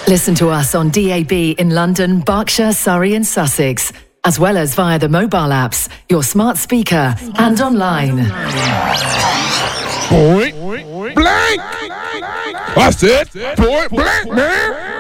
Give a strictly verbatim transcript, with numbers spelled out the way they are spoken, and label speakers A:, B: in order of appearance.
A: Listen to us on D A B in London, Berkshire, Surrey and Sussex, as well as via the mobile apps, your smart speaker and online.
B: Point blank. I said point blank, man.